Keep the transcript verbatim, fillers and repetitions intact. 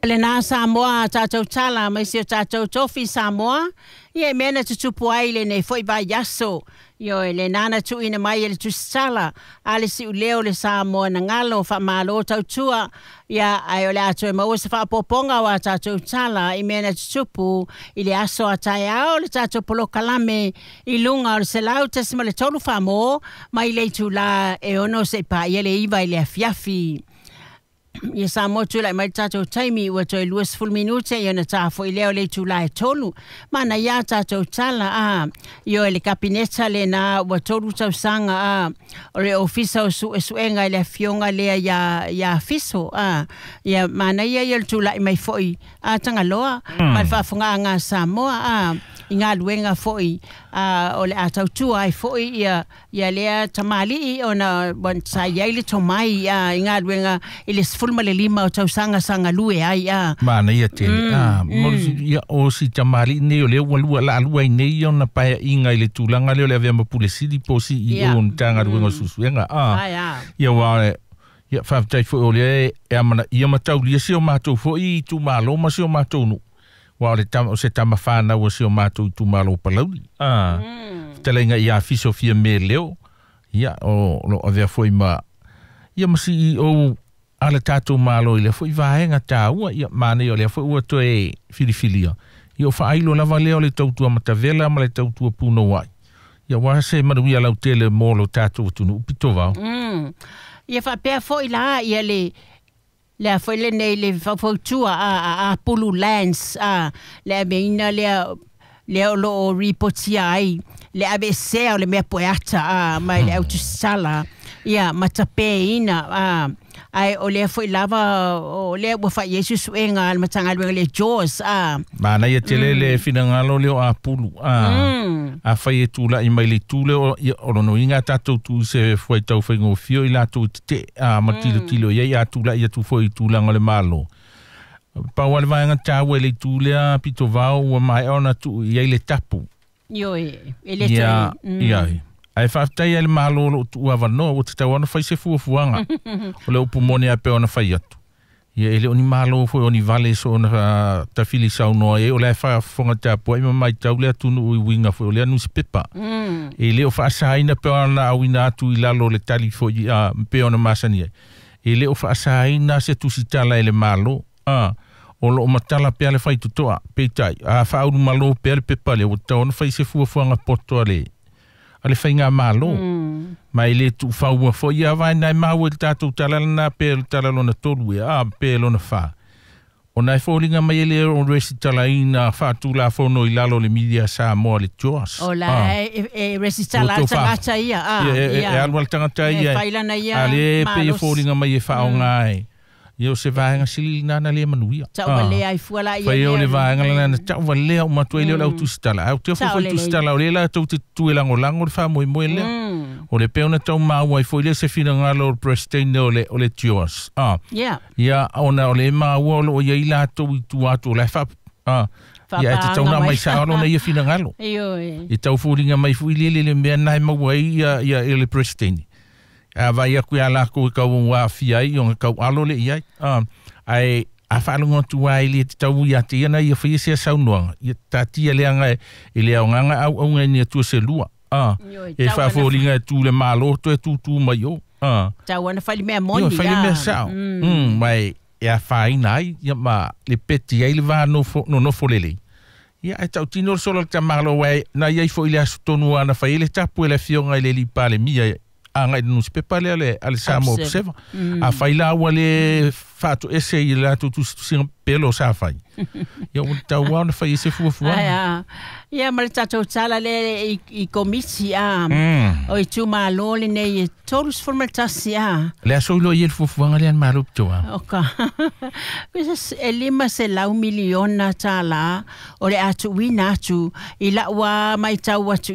Le nā Samoa tātou tala mai si o tātou tofi Samoa. Ia e mena tutupu ai le nei foi vai yaso. Io e le nana tu ina mai e le tusala. Ale si u leo le Samoa na ngalo wha malo tau tua. Ia ai o le ato e maua se wha poponga wa tātou tala. I mena tutupu i le aso a tai ao le tātou polo kalame. I lunga o le se lau tasima le tolu wha mo. Mai le tu la e ono se pa i le iwa i le afiafi. Ia sa mo tu lai mai tātou taimi ua toi luas full minute ia na tāfo i leo le tu lai tolu. Mana ia tātou tala a io e le kapineta le na ua tolu tau sanga a o le ofisa o su e suenga i le fionga lea ia, ia fiso a ia mana ia ia le tu lai mai foi a tanga loa mm. mai whafunga ngā Samoa a i ngā luenga foi a o le a tau tua ai foi ia, ia lea tamali o na sa iai le tomai a i ngā luenga i le fulma le lima o tau sanga sanga lue ai a. Mana ia te mm, ah mm. ia o si tamali nei o le walua la lua nei o na paia inga i le tulanga le o le avea mapule sidi po si i yeah. o ntanga mm. ruenga susuenga ah. Ai a. Ia wa ia whaftai fo o le e amana ia matau lia si o mātou fo i tu malo ma si o mātou nu. Wa o le tam o se tama whāna o si o mātou tu malo palauri. Ah. Mm. Tele inga ia fiso fia me leo. Ia o lo avea fo i ma ia masi i o ala tātou malo i le fo i vahenga tā ua ia mane o le fo ua to e filifilia. Ia o whaailo lava leo le tautua matavela ma le tautua puno wai. Ia wa se maruia lau tele molo tātou tunu upito vau. Mm. Ia whapea fo i la ia le le fo i le nei le whautua a, a, a pulu lands a le meina le le o lo ripotia ai le abe se o le mea poeata a mai le autusala ia matape ina a ai o le foi lava o le wa fa Jesus wenga al matanga le Jaws a mana ia tele mm. le finangalo le a pulu a mm. a fa e tula i mai le tule o o no inga tatu tu se foi tau fengo fio i la tu te a matilo mm. tilo ia ia tula ia tu foi tula ngale malo pa wale vai nga tawe le tule a pito vau wa mai ona tu ia le tapu yo ele ia ia ai whaftai ele malo tu avano o te tawana fai se fuafuanga o le upu mone a pe ona fai atu ia ele oni malo foi oni vale so ona tafili sau noa e o le wha fonga tapu ai mamai tau le atunu ui winga foi o le anu si pepa e le o whaasaina pe ona awina atu i lalo le tali foi a pe ona masani e le o whaasaina se tusitala ele malo a o lo matala pe ale fai tutoa pe tai a whauru malo pe ale pepa le o tawana fai se fuafuanga poto ale ale whainga malo. Mm. Mai le tu whaua fo ia vai nai mau e tātou talalana pe talalona tolu e a pe lona wha. O nai fōringa mai ele o resi talaina whātu la whono i lalo le media sa moa le Jaws. O la ah. e, e resi tala tangata ia. Ah, e, e, e alwal tangata ia. E whailana ia. Ale pe e fōringa mai e whaonga e. Ia o se vaenga sili nana le manuia. Tau wale ai fuala ia. Whai o le vaenga lana tau wale au matua ile o lau tusitala. Au te ofo fai tusitala o le la tau te tue lango lango le wha moe moe lea. O le peona tau maua i fo ile se fina ngalo o prestene o le o le Jaws. Ah. Yeah. Ia ona o le maua o lo ia ila tau i tu atu o le wha. Ah. Ia e te tau na mai sa alo na ia fina ngalo. Iyo e. I tau fūringa mai fu ile le mea nai maua ia ia le prestene. A vai a kui ala ko ka wa fia i on ka alo le ia um ai a falungo tu ai le tau ia te na ia fia se sau no ia tati le anga i le anga au au ni tu se lua ah e fa folinga tu le malo to tu tu mai o ah tau na fali me mondi ia fali me sau mm mai ia fai nai ia ma le peti ai le va no no no folele ia ai tau tino solo ta malo wai na ia fo ile astonu ana fa ile tapu le fionga ile li pale mia anga no se pepale ale ale samo observa a faila wale fato esse i la tu tu sin pelo sa fai ia o tau wana fai se fu fu ia ia mal tato sala le i komisi a o i tu malo le nei todos formaltasia le so lo il fu fu ngale an malup to oka pues elima se la un miliona tala o le atu wina tu i la wa mai tau